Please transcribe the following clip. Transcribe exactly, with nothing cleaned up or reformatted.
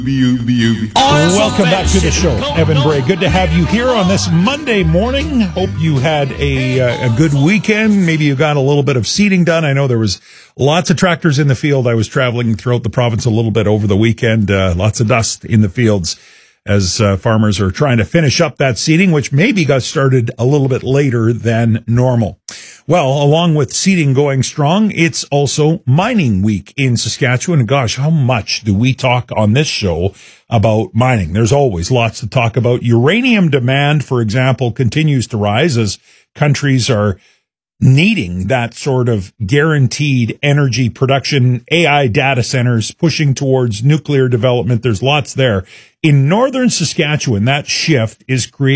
Welcome back to the show, Evan Bray. Good to have you here on this Monday morning. Hope you had a, uh, a good weekend. Maybe you got a little bit of seeding done. I know there was lots of tractors in the field. I was traveling throughout the province a little bit over the weekend. Uh, lots of dust in the fields as uh, farmers are trying to finish up that seeding, which maybe got started a little bit later than normal. Well, along with seeding going strong, it's also mining week in Saskatchewan. Gosh, how much do we talk on this show about mining? There's always lots to talk about. Uranium demand, for example, continues to rise as countries are needing that sort of guaranteed energy production. A I data centers pushing towards nuclear development. There's lots there. In northern Saskatchewan, that shift is creating